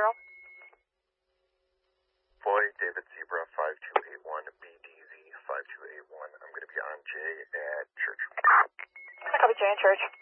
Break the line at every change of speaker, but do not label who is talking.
Floyd, David Zebra, 5281, BDZ, 5281. I'm going to be on J at church.
Copy J at church.